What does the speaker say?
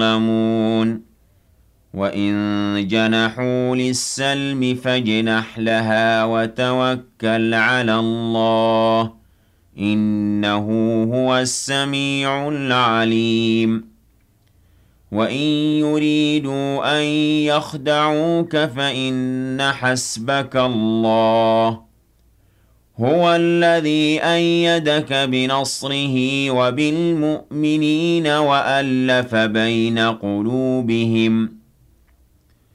يَعْلَمُونَ وَإِن جَنَحُوا لِلسَّلْمِ فَاجْنَحْ لَهَا وَتَوَكَّلْ عَلَى اللَّهِ ۚ إِنَّهُ هُوَ السَّمِيعُ الْعَلِيمُ وَإِن يُرِيدُوا أَن يَخْدَعُوكَ فَإِنَّ حَسْبَكَ اللَّهُ ۚ هُوَ الَّذِي أَيَّدَكَ بِنَصْرِهِ وَبِالْمُؤْمِنِينَ وَأَلَّفَ بَيْنَ قُلُوبِهِمْ